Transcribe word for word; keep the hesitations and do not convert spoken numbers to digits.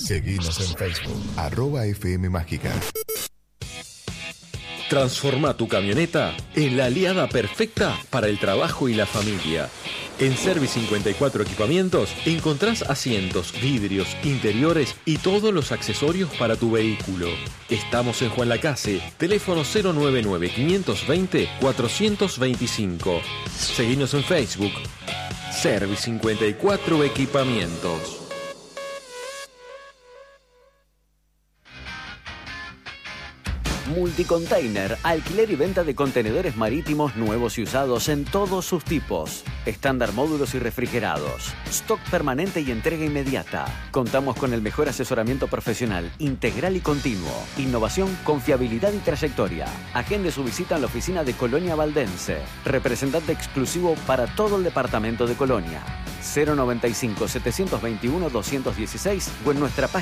Seguinos en Facebook, arroba F M Mágica. Transforma tu camioneta en la aliada perfecta para el trabajo y la familia. En Service cincuenta y cuatro Equipamientos encontrás asientos, vidrios, interiores y todos los accesorios para tu vehículo. Estamos en Juan Lacase, teléfono cero nueve nueve, cinco dos cero, cuatro dos cinco. Seguinos en Facebook, Service cincuenta y cuatro Equipamientos. Multicontainer, alquiler y venta de contenedores marítimos nuevos y usados en todos sus tipos. Estándar, módulos y refrigerados. Stock permanente y entrega inmediata. Contamos con el mejor asesoramiento profesional, integral y continuo. Innovación, confiabilidad y trayectoria. Agende su visita en la oficina de Colonia Valdense. Representante exclusivo para todo el departamento de Colonia. cero noventa y cinco, setecientos veintiuno, doscientos dieciséis o en nuestra página